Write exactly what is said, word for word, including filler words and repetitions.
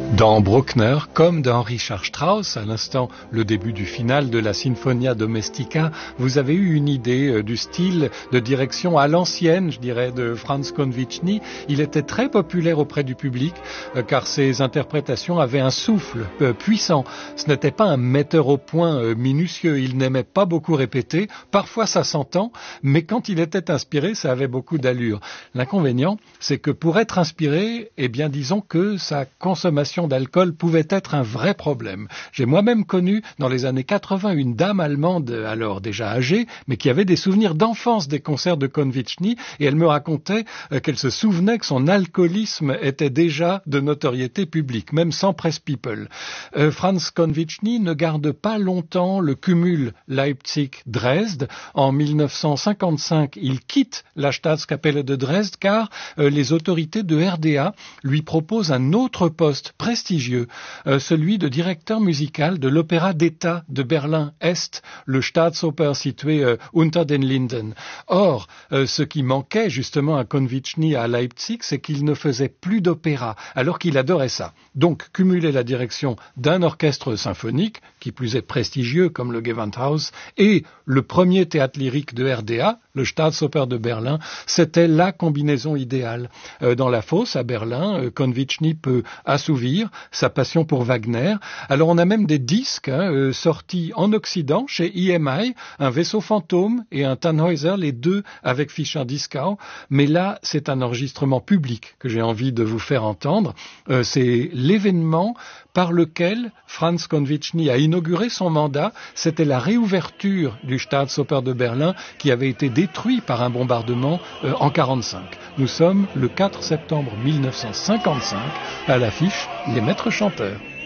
Dans Bruckner, comme dans Richard Strauss, à l'instant le début du final de la Sinfonia Domestica, vous avez eu une idée euh, du style de direction à l'ancienne, je dirais, de Franz Konvichny. Il était très populaire auprès du public, euh, car ses interprétations avaient un souffle euh, puissant. Ce n'était pas un metteur au point euh, minutieux, il n'aimait pas beaucoup répéter, parfois ça s'entend, mais quand il était inspiré, ça avait beaucoup d'allure. L'inconvénient, c'est que pour être inspiré, eh bien disons que sa consommation d'alcool pouvait être un vrai problème. J'ai moi-même connu dans les années quatre-vingts une dame allemande, alors déjà âgée, mais qui avait des souvenirs d'enfance des concerts de Konvichny, et elle me racontait euh, qu'elle se souvenait que son alcoolisme était déjà de notoriété publique, même sans Press People. Euh, Franz Konvichny ne garde pas longtemps le cumul Leipzig-Dresde. En mille neuf cent cinquante-cinq, il quitte la Staatskapelle de Dresde car euh, les autorités de R D A lui proposent un autre poste prestigieux, euh, celui de directeur musical de l'Opéra d'État de Berlin-Est, le Staatsoper situé euh, unter den Linden. Or, euh, ce qui manquait justement à Konvichny à Leipzig, c'est qu'il ne faisait plus d'opéra, alors qu'il adorait ça. Donc, cumuler la direction d'un orchestre symphonique, qui plus est prestigieux comme le Gewandhaus, et le premier théâtre lyrique de R D A, le Staatsoper de Berlin, c'était la combinaison idéale. Euh, dans la fosse, à Berlin, euh, Konvichny peut assouvir sa passion pour Wagner. Alors on a même des disques hein, euh, sortis en Occident chez E M I, un vaisseau fantôme et un Tannhäuser, les deux avec Fischer-Dieskau. Mais là, c'est un enregistrement public que j'ai envie de vous faire entendre. Euh, c'est l'événement par lequel Franz Konvichny a inauguré son mandat. C'était la réouverture du Staatsoper de Berlin qui avait été détruit par un bombardement euh, en quarante-cinq. Nous sommes le quatre septembre mille neuf cent cinquante-cinq, à l'affiche Les Maîtres Chanteurs.